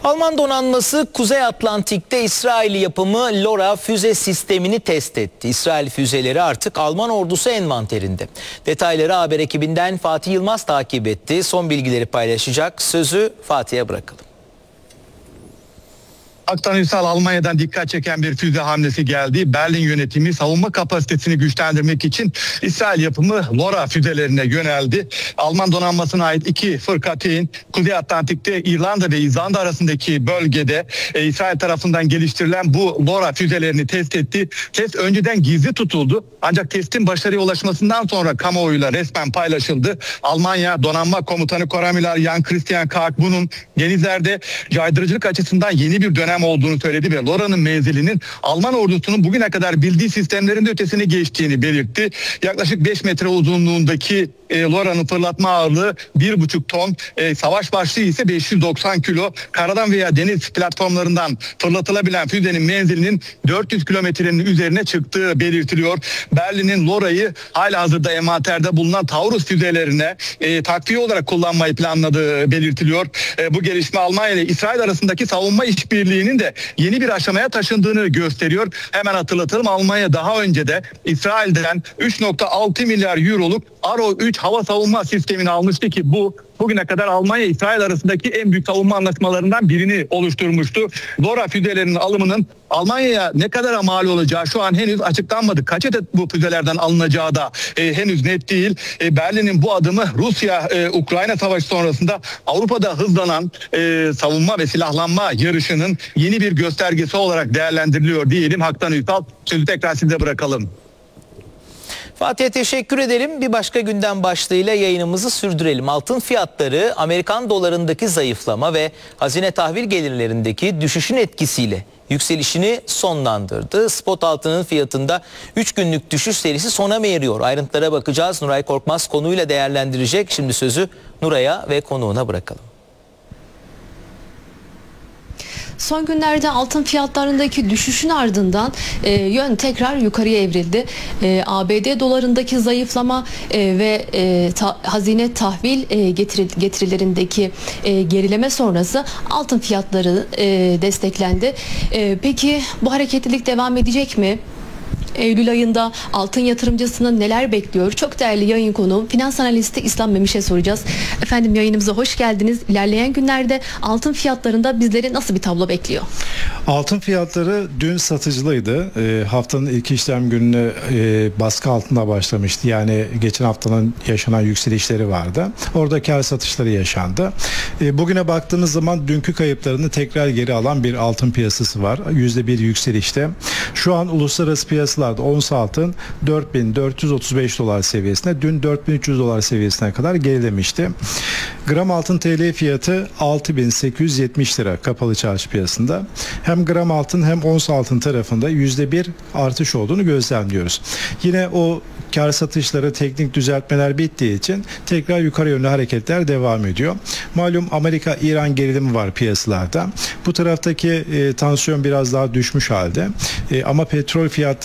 Alman donanması Kuzey Atlantik'te İsrail yapımı LoRa füze sistemini test etti. İsrail füzeleri artık Alman ordusu envanterinde. Detayları haber ekibinden Fatih Yılmaz takip etti. Son bilgileri paylaşacak. Sözü Fatih'e bırakalım. Aktan Ünsal, Almanya'dan dikkat çeken bir füze hamlesi geldi. Berlin yönetimi savunma kapasitesini güçlendirmek için İsrail yapımı LoRa füzelerine yöneldi. Alman donanmasına ait 2 fırkateyn Kuzey Atlantik'te İrlanda ve İzlanda arasındaki bölgede İsrail tarafından geliştirilen bu LoRa füzelerini test etti. Test önceden gizli tutuldu. Ancak testin başarıya ulaşmasından sonra kamuoyuyla resmen paylaşıldı. Almanya Donanma Komutanı Koramiler Jan Christian Karg bunun denizlerde caydırıcılık açısından yeni bir dönem olduğunu söyledi ve LoRa'nın menzilinin Alman ordusunun bugüne kadar bildiği sistemlerin de ötesini geçtiğini belirtti. Yaklaşık 5 metre uzunluğundaki LoRa'nın fırlatma ağırlığı 1,5 ton, savaş başlığı ise 590 kilo. Karadan veya deniz platformlarından fırlatılabilen füzenin menzilinin 400 kilometrenin üzerine çıktığı belirtiliyor. Berlin'in LoRa'yı halihazırda envanterde bulunan Taurus füzelerine takviye olarak kullanmayı planladığı belirtiliyor. Bu gelişme Almanya ile İsrail arasındaki savunma işbirliğinin de yeni bir aşamaya taşındığını gösteriyor. Hemen hatırlatalım, Almanya daha önce de İsrail'den 3,6 milyar euroluk Arrow 3 hava savunma sistemini almıştı ki bu bugüne kadar Almanya-İsrail arasındaki en büyük savunma anlaşmalarından birini oluşturmuştu. LoRa füzelerinin alımının Almanya'ya ne kadar mal olacağı şu an henüz açıklanmadı. Kaç adet bu füzelerden alınacağı da henüz net değil. Berlin'in bu adımı Rusya-Ukrayna savaşı sonrasında Avrupa'da hızlanan savunma ve silahlanma yarışının yeni bir göstergesi olarak değerlendiriliyor diyelim. Haktan Ünsal, sözü tekrar size bırakalım. Fatih'e teşekkür edelim. Bir başka gündem başlığıyla yayınımızı sürdürelim. Altın fiyatları Amerikan dolarındaki zayıflama ve hazine tahvil gelirlerindeki düşüşün etkisiyle yükselişini sonlandırdı. Spot altının fiyatında 3 günlük düşüş serisi sona mı eriyor? Ayrıntılara bakacağız. Nuray Korkmaz konuyla değerlendirecek. Şimdi sözü Nuray'a ve konuğuna bırakalım. Son günlerde altın fiyatlarındaki düşüşün ardından yön tekrar yukarıya evrildi. ABD dolarındaki zayıflama ve hazine tahvil getirilerindeki gerileme sonrası altın fiyatları desteklendi. Peki bu hareketlilik devam edecek mi? Eylül ayında altın yatırımcısını neler bekliyor? Çok değerli yayın konuğum finans analisti İslam Memiş'e soracağız. Efendim, yayınımıza hoş geldiniz. İlerleyen günlerde altın fiyatlarında bizleri nasıl bir tablo bekliyor? Altın fiyatları dün satıcılıydı. Haftanın ilk işlem gününe baskı altında başlamıştı. Yani geçen haftanın yaşanan yükselişleri vardı. Orada kar satışları yaşandı. Bugüne baktığımız zaman dünkü kayıplarını tekrar geri alan bir altın piyasası var. %1 yükselişte. Şu an uluslararası piyasalarda ons altın 4.435 dolar seviyesinde, dün 4.300 dolar seviyesine kadar gerilemişti. Gram altın TL fiyatı 6.870 lira kapalı çarşı piyasasında. Hem gram altın hem ons altın tarafında %1 artış olduğunu gözlemliyoruz. Yine o kar satışları, teknik düzeltmeler bittiği için tekrar yukarı yönlü hareketler devam ediyor. Malum Amerika-İran gerilimi var piyasalarda. Bu taraftaki tansiyon biraz daha düşmüş halde. Ama petrol fiyatı